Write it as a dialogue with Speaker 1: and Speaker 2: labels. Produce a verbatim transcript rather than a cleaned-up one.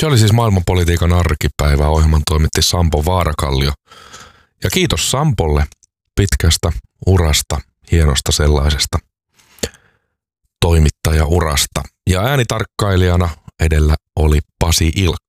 Speaker 1: Se oli siis maailmanpolitiikan arkipäivä. Ohjelman toimitti Sampo Vaarakallio. Ja kiitos Sampolle pitkästä urasta, hienosta sellaisesta toimittajaurasta. Ja äänitarkkailijana edellä oli Pasi Ilkka.